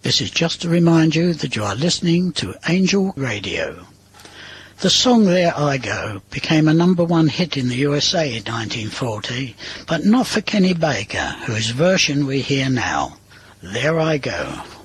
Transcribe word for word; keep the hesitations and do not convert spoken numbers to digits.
This is just to remind you that you are listening to Angel Radio. The song There I Go became a number one hit in the U S A in nineteen forty, but not for Kenny Baker, whose version we hear now. There I Go.